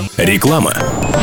Реклама.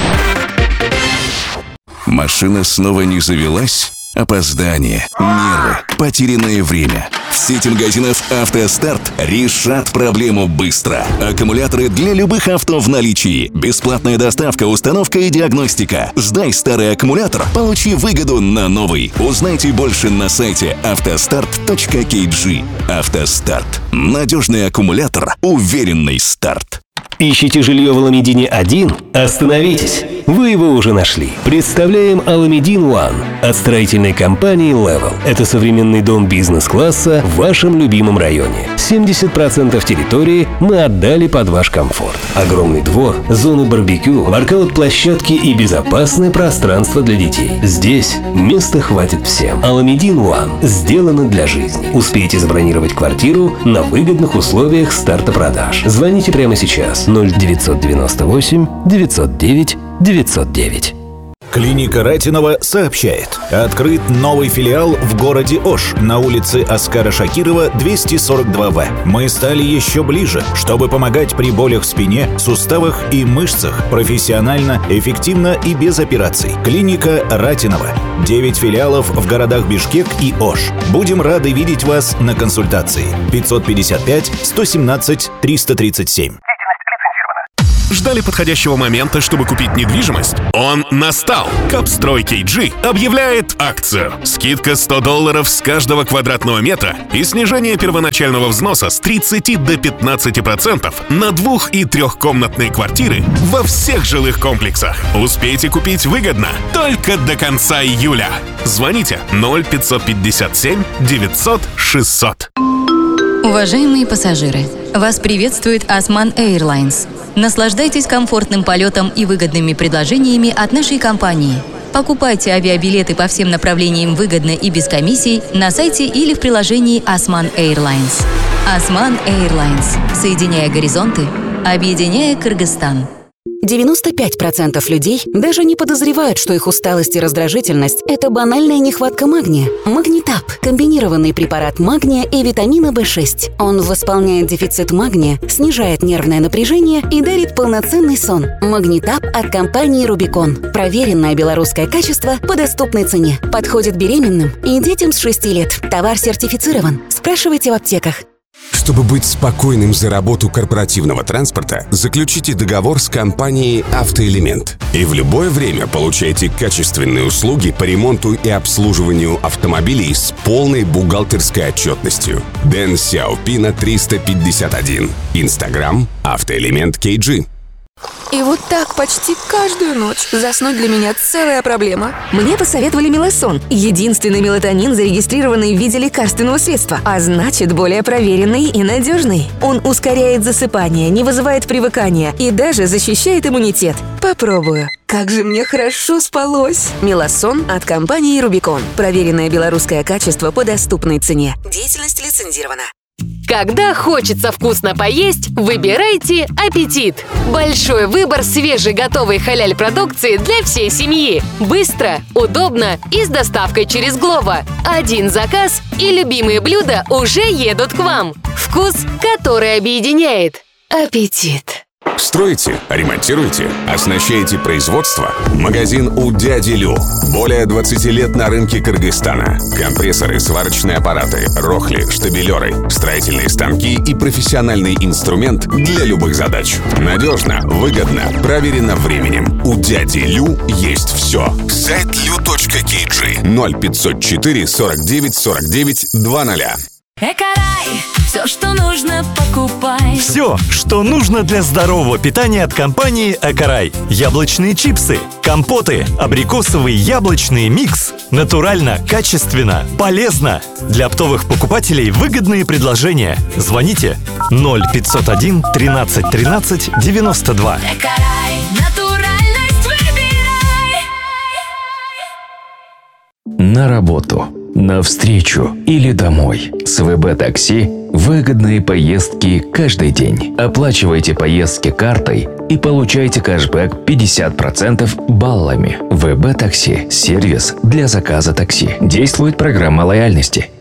Машина снова не завелась? Опоздание, нервы, потерянное время. В сети магазинов «АвтоСтарт» решат проблему быстро. Аккумуляторы для любых авто в наличии. Бесплатная доставка, установка и диагностика. Сдай старый аккумулятор, получи выгоду на новый. Узнайте больше на сайте автостарт.kg. «АвтоСтарт». Надежный аккумулятор, уверенный старт. Ищите жилье в Аламедине 1? Остановитесь! Вы его уже нашли. Представляем Аламедин One от строительной компании Level. Это современный дом бизнес-класса в вашем любимом районе. 70% территории мы отдали под ваш комфорт. Огромный двор, зоны барбекю, воркаут-площадки и безопасное пространство для детей. Здесь места хватит всем. Аламедин One сделано для жизни. Успейте забронировать квартиру на выгодных условиях старта продаж. Звоните прямо сейчас. 0998 909 909. Клиника Ратинова сообщает. Открыт новый филиал в городе Ош на улице Оскара Шакирова, 242В. Мы стали еще ближе, чтобы помогать при болях в спине, суставах и мышцах профессионально, эффективно и без операций. Клиника Ратинова. 9 филиалов в городах Бишкек и Ош. Будем рады видеть вас на консультации. 555 117 337. Ждали подходящего момента, чтобы купить недвижимость? Он настал! Капстрой KG объявляет акцию. Скидка $100 с каждого квадратного метра и снижение первоначального взноса с 30 до 15% на 2- и 3-комнатные квартиры во всех жилых комплексах. Успейте купить выгодно только до конца июля. Звоните 0557 900 600. Уважаемые пассажиры, вас приветствует Osman Airlines. Наслаждайтесь комфортным полетом и выгодными предложениями от нашей компании. Покупайте авиабилеты по всем направлениям выгодно и без комиссий на сайте или в приложении Osman Airlines. Osman Airlines. Соединяя горизонты, объединяя Кыргызстан. 95% людей даже не подозревают, что их усталость и раздражительность – это банальная нехватка магния. Магнитап – комбинированный препарат магния и витамина В6. Он восполняет дефицит магния, снижает нервное напряжение и дарит полноценный сон. Магнитап от компании Рубикон. Проверенное белорусское качество по доступной цене. Подходит беременным и детям с 6 лет. Товар сертифицирован. Спрашивайте в аптеках. Чтобы быть спокойным за работу корпоративного транспорта, заключите договор с компанией «Автоэлемент». И в любое время получайте качественные услуги по ремонту и обслуживанию автомобилей с полной бухгалтерской отчетностью. Дэн Сяопина 351. Инстаграм «Автоэлемент KG». И вот так почти каждую ночь заснуть для меня целая проблема. Мне посоветовали Мелосон. Единственный мелатонин, зарегистрированный в виде лекарственного средства, а значит, более проверенный и надежный. Он ускоряет засыпание, не вызывает привыкания и даже защищает иммунитет. Попробую. Как же мне хорошо спалось. Мелосон от компании Рубикон. Проверенное белорусское качество по доступной цене. Деятельность лицензирована. Когда хочется вкусно поесть, выбирайте «Аппетит». Большой выбор свежей готовой халяль-продукции для всей семьи. Быстро, удобно и с доставкой через Глова. Один заказ, и любимые блюда уже едут к вам. Вкус, который объединяет. «Аппетит». Строите, ремонтируете, оснащаете производство? Магазин у дяди Лю. Более 20 лет на рынке Кыргызстана. Компрессоры, сварочные аппараты, рохли, штабелеры, строительные станки и профессиональный инструмент для любых задач. Надежно, выгодно, проверено временем. У дяди Лю есть все. Сайт lu.kg 0504 49 49 20. Экорай! Все, что нужно, покупай. Все, что нужно для здорового питания от компании Экорай. Яблочные чипсы, компоты, абрикосовый яблочный микс. Натурально, качественно, полезно. Для оптовых покупателей выгодные предложения. Звоните 0501 13 13 92. Экорай, натуральность выбирай. На работу, на встречу или домой. С ВБ Такси выгодные поездки каждый день. Оплачивайте поездки картой и получайте кэшбэк 50% баллами. ВБ Такси – сервис для заказа такси. Действует программа лояльности.